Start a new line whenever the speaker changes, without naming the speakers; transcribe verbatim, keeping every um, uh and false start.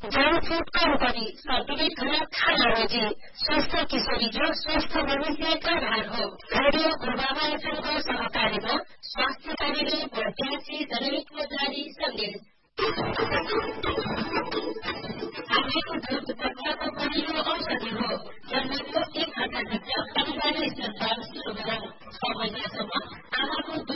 Junk food कम curry संतुलित खाना खाना रोजी स्वस्थ किशोरी जो स्वस्थ भविष्य का आधार हो। रेडियो गुरुबाबा एफएम को सहकारीमा स्वास्थ्य कार्यालय प्रत्याशी जनहितको जारी सन्देश। आफैको दूध पत्लाको परिलो औषधि हो। जन्मको एक घण्टाभित्र परिवारले संसार